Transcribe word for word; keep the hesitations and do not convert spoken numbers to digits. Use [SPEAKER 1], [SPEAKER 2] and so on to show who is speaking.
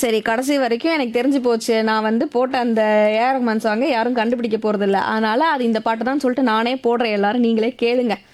[SPEAKER 1] சரி, கடைசி வரைக்கும் எனக்கு தெரிஞ்சு போச்சு. நான் வந்து போட்ட அந்த ஏஆர் ரஹ்மான் சாங்க யாரும் கண்டுபிடிக்க போறதில்ல. அதனால அது இந்த பாட்டு தான் சொல்லிட்டு நானே போடுறேன். எல்லாரும் நீங்களே கேளுங்க.